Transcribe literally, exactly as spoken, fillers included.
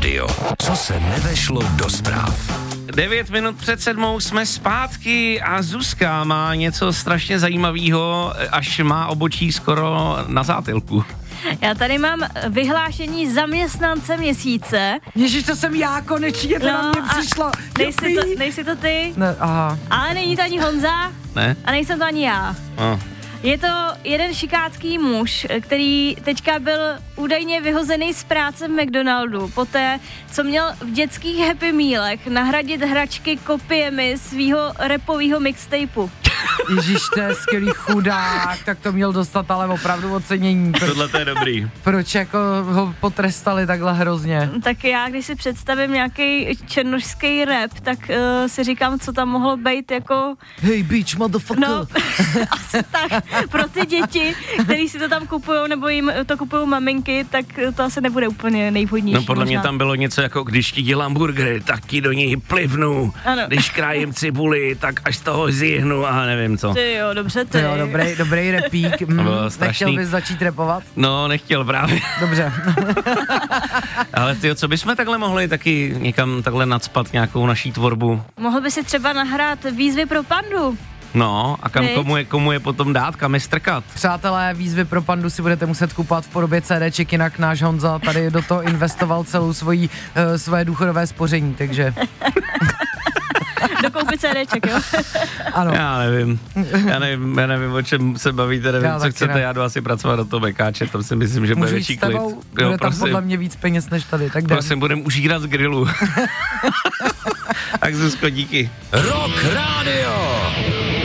rádio. Co se nevešlo do zpráv. Devět minut před sedmou jsme zpátky a Zuzka má něco strašně zajímavého, až má obočí skoro na zátylku. Já tady mám vyhlášení zaměstnance měsíce. Ježiš, to jsem já, konečně to No, na mě přišlo. Nejsi to, nejsi to ty, Ne, aha. ale není to ani Honza Ne? a nejsem to ani já. No. Je to jeden šikácký muž, který teďka byl údajně vyhozený z práce v McDonaldu poté, co měl v dětských Happy Mealech nahradit hračky kopiemi svýho rapovýho mixtapeu. Ježiš, to je skvělý chudák, tak to měl dostat ale opravdu ocenění. Proč, Tohle to je dobrý. proč jako ho potrestali takhle hrozně? Tak já, když si představím nějaký černošský rap, tak uh, si říkám, co tam mohlo být jako... Hey bitch, motherfucker. No, asi tak. Pro ty děti, který si to tam kupujou, nebo jim to kupují maminky, tak to asi nebude úplně nejvhodnější. No podle možná. mě tam bylo něco jako, když ti dělám burgery, tak ti do něj plivnu. Ano. Když krájím cibuli, tak až z toho zihnu a nevím co. Ty jo, dobře, ty. To jo, dobrý, dobrý repík. Mm, bylo strašný. nechtěl bys začít repovat? No, nechtěl právě. Dobře. Ale tyjo, co bychom takhle mohli taky někam takhle nacpat nějakou naší tvorbu? Mohl by si třeba nahrát výzvy pro pandu. No, a kam Viď? komu je, komu je potom dát, kam je strkat? Přátelé, výzvy pro pandu si budete muset kupovat v podobě CDček, jinak náš Honza tady do toho investoval celou svojí, uh, svoje důchodové spoření, takže Dokoupit CDček, jo? ano. Já nevím, já nevím, já nevím, o čem se bavíte, nevím, Já co taky chcete, ne. já jdu asi pracovat do toho bekáče, tam si myslím, že bude Můžu jít větší s klid. tebou, bude tam podle mě víc peněz než tady, tak jdem. Prosím, budem užírat z grilu. Tak Zuzko, díky. Rock Radio.